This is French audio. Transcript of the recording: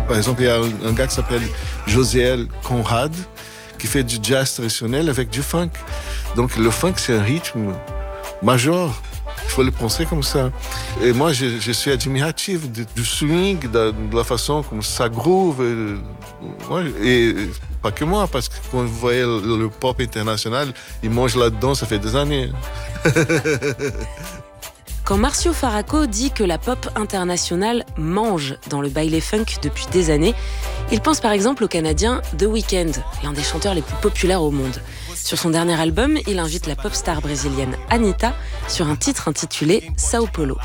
Par exemple, il y a un gars qui s'appelle Josiel Conrad, qui fait du jazz traditionnel avec du funk. Donc le funk, c'est un rythme majeur. Il faut le penser comme ça. Et moi, je suis admiratif du swing, de la façon comme ça groove. Et pas que moi, parce que quand vous voyez le pop international, ils mangent là-dedans, ça fait des années. Quand Marcio Faraco dit que la pop internationale mange dans le baile funk depuis des années, il pense par exemple au Canadien The Weeknd, l'un des chanteurs les plus populaires au monde. Sur son dernier album, il invite la pop star brésilienne Anitta sur un titre intitulé Sao Paulo.